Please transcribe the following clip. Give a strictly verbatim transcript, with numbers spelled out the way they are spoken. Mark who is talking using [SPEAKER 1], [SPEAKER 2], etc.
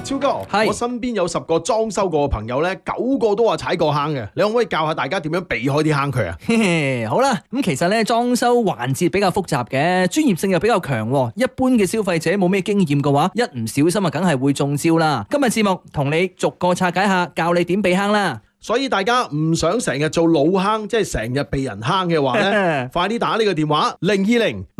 [SPEAKER 1] 超哥，我身邊有十個裝修過嘅朋友咧，九個都話踩過坑嘅，你可唔可以教下大家點樣避開啲坑渠啊？
[SPEAKER 2] 嘿嘿，好啦，咁其實咧裝修環節比較複雜嘅，專業性又比較強，一般嘅消費者冇咩經驗嘅話，一唔小心啊，梗係會中招啦。今日節目同你逐個拆解下，教你點避坑啦。
[SPEAKER 1] 所以大家唔想成日做老坑，即係成日被人坑嘅話咧，快啲打呢個電話零二零